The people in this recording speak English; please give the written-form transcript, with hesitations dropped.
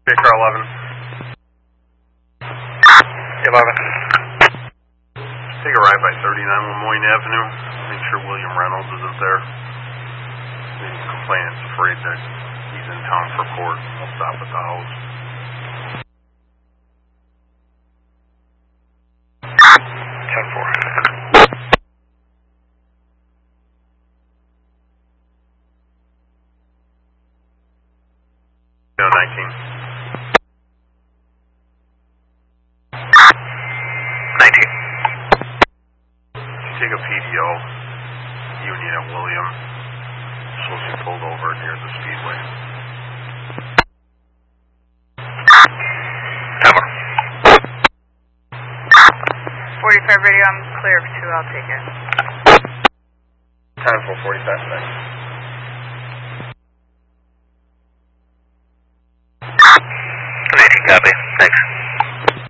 Baker 11. 11. Take a ride by 39 Lemoyne Avenue. Make sure William Reynolds isn't there. The complainant's afraid that he's in town for court. He'll stop at the house. 10-4. No, 19. 19. Take a PDO. Union at William. Supposed to be pulled over near the Speedway. 45 radio, I'm clear of 2, I'll take it. 10-4, 45 seconds. 18, copy. Thanks.